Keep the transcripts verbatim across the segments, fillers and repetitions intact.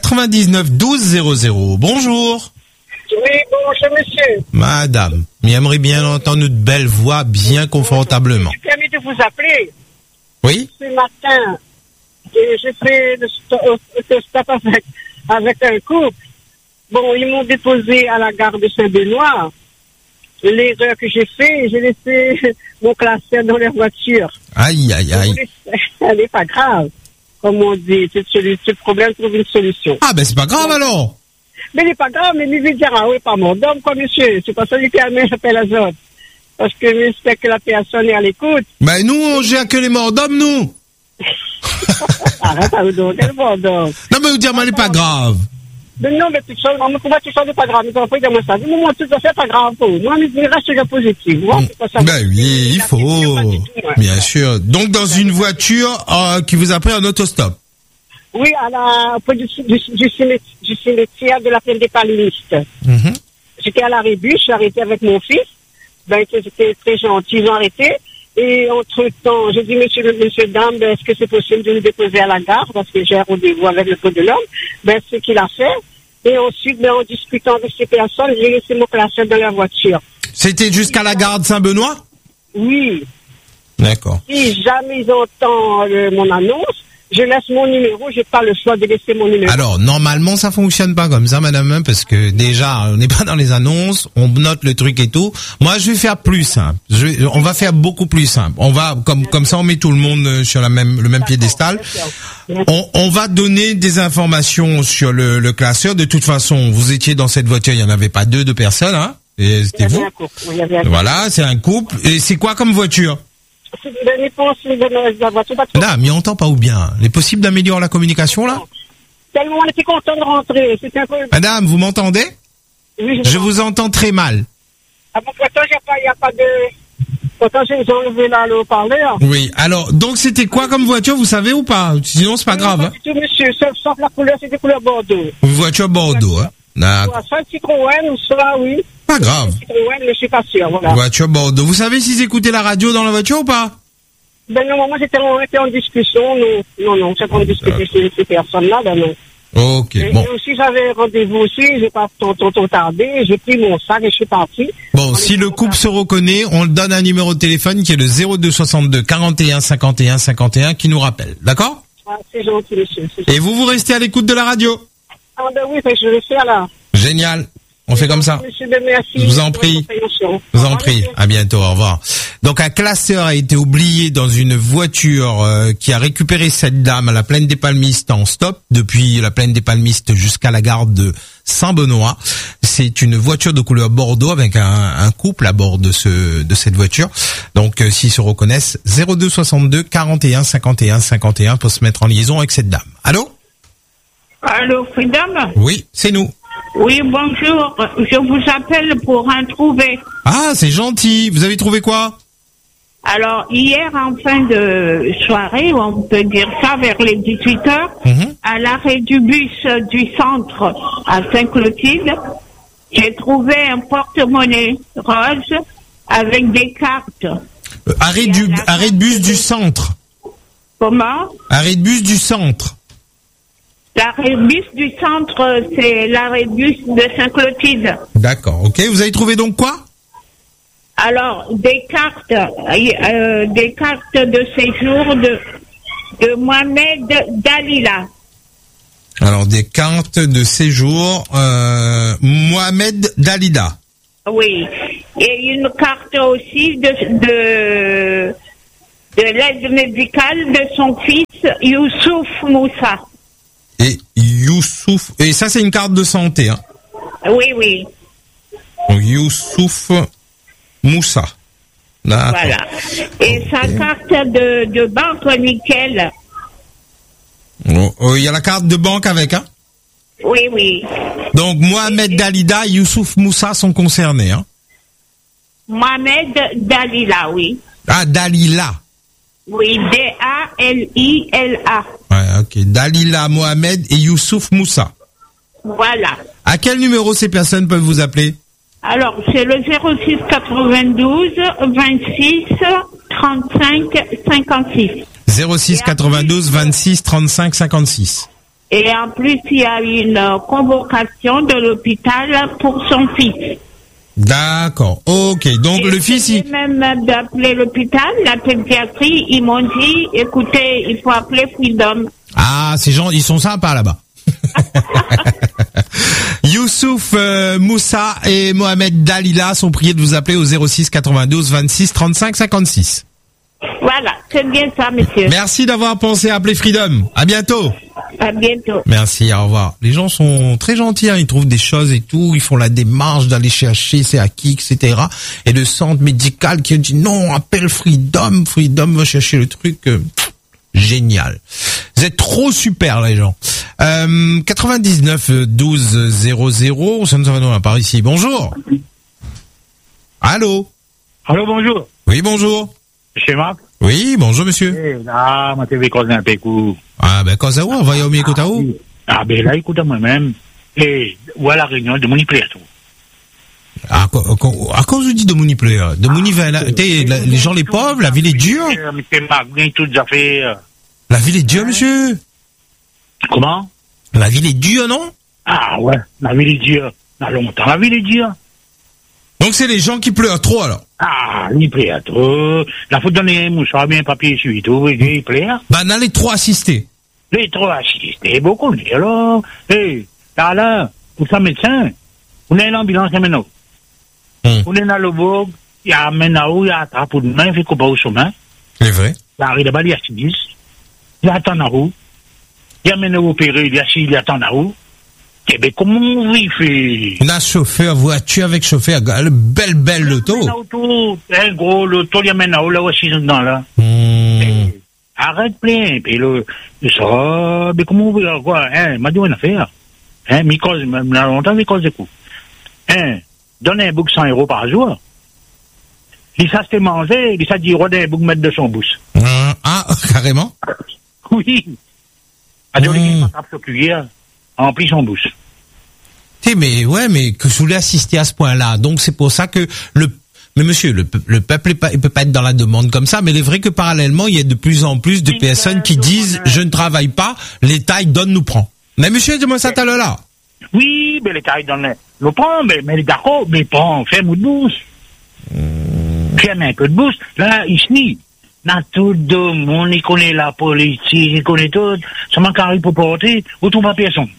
quatre-vingt-dix-neuf douze zéro zéro. Bonjour. Oui, bonjour monsieur. Madame, j'aimerais bien entendre une belle voix bien confortablement. Je me permets de vous appeler. Oui? Ce matin, j'ai fait le stop avec, avec un couple. Bon, ils m'ont déposé à la gare de Saint-Benoît. L'erreur que j'ai fait, j'ai laissé mon classeur dans leur voiture. Aïe, aïe, aïe. Elle n'est pas grave. Comme on dit, ce problème trouve une solution. Ah, ben c'est pas grave alors. Mais il n'est pas grave, mais il veut dire, ah oui, pas mon d'homme, quoi, monsieur. C'est pas ça qui permet l'appel à autres. Parce que j'espère que la personne est à l'écoute. Ben nous, on gère que les morts d'hommes, nous. Arrête, à vous donner le mort d'homme. Non, mais vous dire, mais elle n'est pas grave. Mais non, mais toute chose, on me trouve tout ça n'est pas grave. Mais on peut dire, moi, ça. Moi, tout ça, c'est pas grave pour moi. Mais je reste déjà positif. Moi, c'est pas ça. Ben oui, il faut. Bien sûr. Donc, dans une voiture euh, qui vous a pris en autostop. Oui, à la, près du, du, du, cimetière, du cimetière de la plaine des Palmistes. Mm-hmm. J'étais à l'arrêt bus, je suis arrêté avec mon fils. Ben, c'était très gentil, ils ont arrêté. Et entre-temps, j'ai dit, monsieur, monsieur, dame, ben, est-ce que c'est possible de nous déposer à la gare? Parce que j'ai un rendez-vous avec le code de l'homme. Ben, c'est ce qu'il a fait. Et ensuite, ben, en discutant avec ces personnes, j'ai laissé mon classeur dans la voiture. C'était jusqu'à la gare de Saint-Benoît? Oui. D'accord. Si jamais ils entendent euh, mon annonce, je laisse mon numéro, j'ai pas le choix de laisser mon numéro. Alors, normalement, ça fonctionne pas comme ça, madame, parce que déjà, on n'est pas dans les annonces, on note le truc et tout. Moi, je vais faire plus simple. Je, on va faire beaucoup plus simple. On va, comme, comme ça, on met tout le monde sur la même, le même piédestal. On, on va donner des informations sur le, le classeur. De toute façon, vous étiez dans cette voiture, il n'y en avait pas deux, deux personnes, hein. Et c'était vous. Voilà, c'est un couple. Et c'est quoi comme voiture? Non, mais on n'entend pas ou bien. Il est possible d'améliorer la communication, là? Tellement on était content de rentrer. C'était un peu... Madame, vous m'entendez? Oui, je, je vous entends très mal. Ah bon, pourtant, il n'y a pas, y a pas de... Pourtant, j'ai enlevé là le haut-parleur. Oui, alors, donc c'était quoi comme voiture, vous savez ou pas? Sinon, c'est pas oui, grave. Pas hein. du tout, monsieur. Sauf, sauf la couleur, c'était couleur Bordeaux. Une voiture Bordeaux, hein? D'accord. Soit Citroën, soit oui. Pas grave. Citroën, mais je suis pas sûr, voilà. Voiture Bordeaux. Vous savez s'ils écoutaient la radio dans la voiture ou pas? Ben non, moi j'étais en, en discussion, non, non, non, j'étais en discussion avec ces, ces personnes-là, ben non. Ok, et, bon. Et aussi j'avais rendez-vous aussi, j'ai pas trop, trop, trop tardé, j'ai pris mon sac et je suis parti. Bon, si le couple se reconnaît, on le donne un numéro de téléphone qui est le zéro deux soixante-deux quarante et un cinquante et un cinquante et un qui nous rappelle, d'accord? Ah, c'est gentil, monsieur. C'est et gentil. Vous, vous restez à l'écoute de la radio? Ah ben oui, je vais faire là. Génial. On fait comme ça. Monsieur, merci. Je vous en prie. Je vous en prie. À bientôt. Au revoir. Donc un classeur a été oublié dans une voiture euh, qui a récupéré cette dame à la plaine des Palmistes en stop depuis la plaine des Palmistes jusqu'à la gare de Saint-Benoît. C'est une voiture de couleur Bordeaux avec un, un couple à bord de ce de cette voiture. Donc euh, s'ils se reconnaissent, zéro deux soixante-deux quarante et un cinquante et un cinquante et un pour se mettre en liaison avec cette dame. Allô? Allô, Freedom? Oui, c'est nous. Oui, bonjour. Je vous appelle pour un trouvé. Ah, c'est gentil. Vous avez trouvé quoi? Alors, hier, en fin de soirée, on peut dire ça, vers les dix-huit heures, mm-hmm. à l'arrêt du bus du centre à Saint-Clotilde, j'ai trouvé un porte-monnaie rose avec des cartes. Euh, arrêt du arrêt de bus du centre. Comment? Arrêt de bus du centre. L'arrêt de bus du centre, c'est l'arrêt de bus de Saint-Clotilde. D'accord, ok. Vous avez trouvé donc quoi? Alors, des cartes, euh, des cartes de séjour de, de Mohamed Dalila. Alors, des cartes de séjour, euh, Mohamed Dalila. Oui. Et une carte aussi de, de, de l'aide médicale de son fils, Youssouf Moussa. Et Youssouf, et ça c'est une carte de santé, hein? Oui, oui. Donc, Youssouf Moussa. D'accord. Voilà. Et okay. Sa carte de, de banque nickel. Oh, oh, il y a la carte de banque avec, hein? Oui, oui. Donc, Mohamed Dalila et Youssouf Moussa sont concernés, hein? Mohamed Dalila, oui. Ah, Dalila. Oui, D A L I L A. Ouais, ok. Dalila Mohamed et Youssouf Moussa. Voilà. À quel numéro ces personnes peuvent vous appeler? Alors, c'est le zéro six quatre-vingt-douze vingt-six trente-cinq cinquante-six. zéro six quatre-vingt-douze vingt-six trente-cinq cinquante-six. Et en plus, il y a une convocation de l'hôpital pour son fils. D'accord, ok. Donc et le fils, il... même d'appeler l'hôpital, la pédiatrie, ils m'ont dit, écoutez, il faut appeler Freedom. Ah, ces gens, ils sont sympas là-bas. Youssouf euh, Moussa et Mohamed Dalila sont priés de vous appeler au zéro six quatre-vingt-douze vingt-six trente-cinq cinquante-six. Voilà, c'est bien ça, monsieur. Merci d'avoir pensé à appeler Freedom. À bientôt. À bientôt. Merci, au revoir. Les gens sont très gentils, hein, ils trouvent des choses et tout, ils font la démarche d'aller chercher, c'est acquis, et cetera. Et le centre médical qui dit non, appelle Freedom, Freedom va chercher le truc. Euh, pff, génial. Vous êtes trop super, les gens. Euh, quatre-vingt-dix-neuf douze zéro zéro, ça nous va par ici. Bonjour. Allô. Allô, bonjour. Oui, bonjour. Chez Marc. Oui, bonjour, monsieur. Eh, là, moi, tu veux causer un peu coup. Ah, ben, quand ça va, on va y aller au écoute à où? Ah, ben, là, écoute à moi-même. Et, voilà la réunion de mon player, tout. À, à cause vous dites de Mouni Player, de Mouni ah, les gens les pauvres, la ville est dure. Monsieur Marc, toutes les affaires. La ville est dure, monsieur. Comment? La ville est dure, non? Ah, ouais, la ville est dure. Dans longtemps, la ville est dure. Donc c'est les gens qui pleurent trop, alors? Ah, ils pleurent trop. La faut donner un mouchoir, bien papier sur tout, ils pleurent. Bah, on a les trois assistés. Les trois assistés, beaucoup, alors. Hé, là, là, pour ça, médecin, on a l'ambulance maintenant. Hmm. On est dans le bourg, il y a maintenant, il y a un pour demain, il fait qu'on va au chemin. C'est vrai. Il arrive là-bas, il y a six, il attend là où. Il y a maintenant opéré, il y a six, il attend là où. Eh bien, comment on vit, fait? On a chauffeur, voiture avec chauffeur, le belle, belle loto. Un gros loto, il y a maintenant, là aussi, dedans, là. Hmm. Arrête plein, puis le, ça, mais comment on vit, quoi, hein, m'a dit une affaire. Hein, mi cause, même là longtemps, mi cause de coup. Hein, donne un bouc cent euros par jour. Il ça s'est mangé, il ça dit, redonne un bouc mettre de son bouche. Ah, ah, carrément? Oui. A dit, il tape sur cuillère, remplit son bouche. Tu sais, mais, ouais, mais que je voulais assister à ce point-là. Donc, c'est pour ça que le, mais monsieur, le, le peuple, pas, il peut pas être dans la demande comme ça, mais il est vrai que parallèlement, il y a de plus en plus de personnes qui disent, je ne travaille pas, l'État, il donne, nous prend. Mais monsieur, dis-moi ça tout à l'heure là. Oui, mais l'État, il donne, nous prend, mais, mais d'accord, mais prend, fais-moi de bouche. Mmh. Fais-moi un peu de bouche. Là, ici, dans tout le monde, il connaît la politique, il connaît tout, ça manque à pour porter, ou tout pas personne.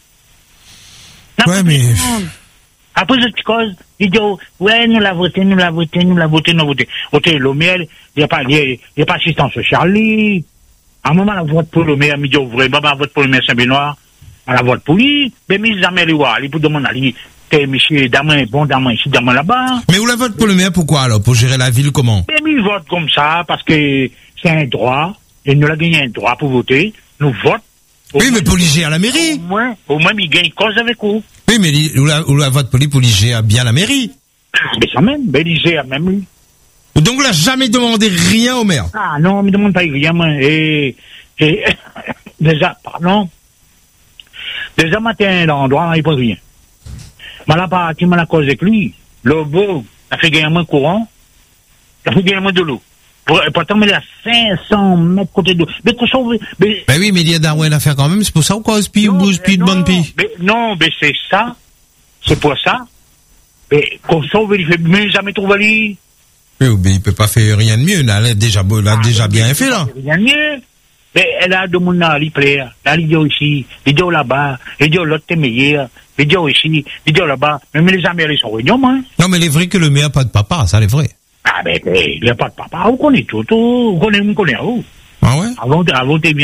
Ouais, mais... Après cette cause, il dit, ouais, nous la voté, nous la voté, nous la voté, nous la voté. Voté le maire, il n'y a pas, il n'y a pas assistance Charlie. À un moment, la vote pour le maire, il dit, vraiment, la vote pour le maire Saint-Benoît, à la vote pour lui, mais mis jamais les voir, il peut demander à lui, t'es monsieur, d'amour, bon, d'amour ici, d'amour là-bas. Mais où la vote pour le maire, pourquoi alors? Pour gérer la ville, comment? Mais il vote comme ça, parce que c'est un droit, et nous l'a gagné un droit pour voter, nous vote. Oui, mais pour l'I G à la mairie. Au moins, au moins, il gagne cause avec vous. Oui, mais où la, où la vote pour l'I G à bien la mairie. Mais ça même, mais l'I G a même lui. Donc, on n'a jamais demandé rien au maire. Ah, non, on ne demande pas rien, moi. Et, et, déjà, pardon. Déjà, matin, l'endroit, il ne pose rien. Mais là, par qui m'a la cause avec lui, le beau, a fait gagner moins courant, a fait gagner moins de l'eau. Pourtant, il est à cinq cents mètres côté de l'eau. Mais qu'on sauve, mais... Ben oui, mais il y a d'arouin à faire quand même, c'est pour ça ou quoi, spi ou bouge, spi de bonne pi? Non, mais c'est ça, c'est pour ça. Mais qu'on sauve, il fait, mais jamais trouvé lui. Oui, mais il peut pas faire rien de mieux, là, elle a déjà, elle a déjà bien fait, là. Rien de mieux. Mais elle a de mon là, il plaît. Là, il dit ici, il dit là-bas, il dit l'autre est meilleur, il dit ici, il dit là-bas. Mais les amis, ils sont réunions, moi. Non, mais il est vrai que le maire n'a pas de papa, ça, c'est vrai. Ah, ben, il n'y a pas de papa, on connaît tout, on connaît, on connaît où. Ah ouais? Avant, avant, t'es bien.